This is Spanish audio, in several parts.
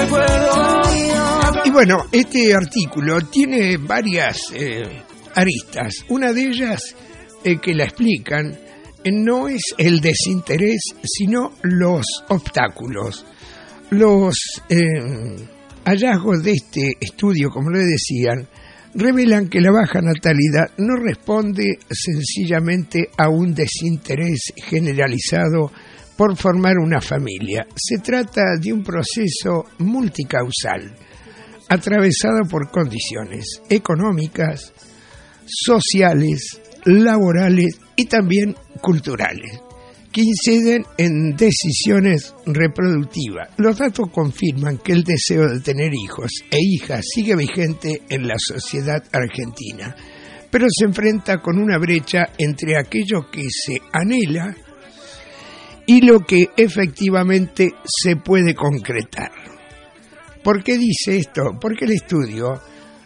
Y bueno, este artículo tiene varias aristas. Una de ellas que la explican no es el desinterés, sino los obstáculos. Los hallazgos de este estudio, como le decían, revelan que la baja natalidad no responde sencillamente a un desinterés generalizado por formar una familia. Se trata de un proceso multicausal, atravesado por condiciones económicas, sociales, laborales y también culturales, que inciden en decisiones reproductivas. Los datos confirman que el deseo de tener hijos e hijas sigue vigente en la sociedad argentina, pero se enfrenta con una brecha entre aquello que se anhela y lo que efectivamente se puede concretar. ¿Por qué dice esto? Porque el estudio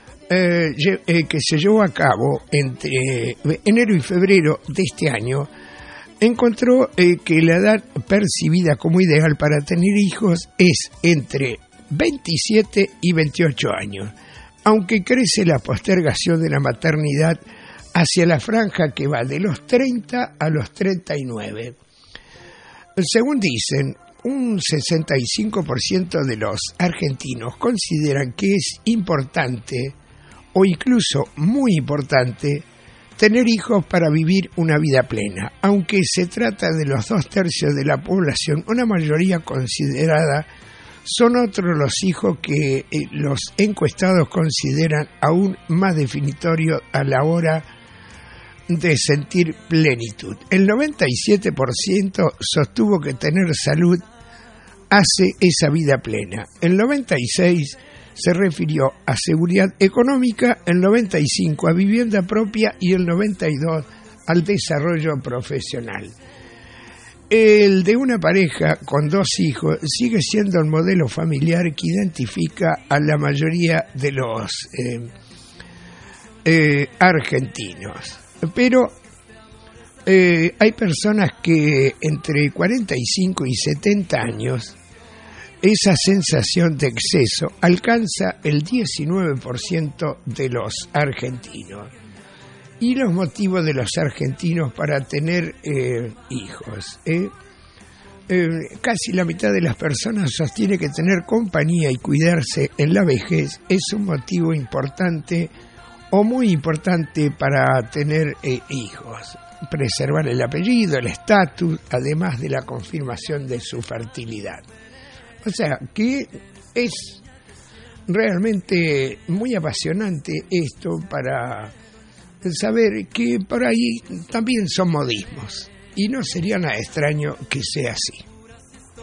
que se llevó a cabo entre enero y febrero de este año encontró que la edad percibida como ideal para tener hijos es entre 27 y 28 años, aunque crece la postergación de la maternidad hacia la franja que va de los 30 a los 39. Según dicen, un 65% de los argentinos consideran que es importante o incluso muy importante tener hijos para vivir una vida plena. Aunque se trata de los 2/3 de la población, una mayoría considerada, son otros los hijos que los encuestados consideran aún más definitorios a la hora de sentir plenitud. El 97% sostuvo que tener salud hace esa vida plena. El 96% se refirió a seguridad económica, el 95% a vivienda propia y el 92% al desarrollo profesional. El de una pareja con 2 hijos sigue siendo el modelo familiar que identifica a la mayoría de los argentinos. Pero hay personas que entre 45 y 70 años, esa sensación de exceso alcanza el 19% de los argentinos. Y los motivos de los argentinos para tener hijos. Casi la mitad de las personas sostiene que tener compañía y cuidarse en la vejez es un motivo importante o muy importante para tener hijos. Preservar el apellido, el estatus, además de la confirmación de su fertilidad. O sea, que es realmente muy apasionante esto para saber que por ahí también son modismos y no sería nada extraño que sea así.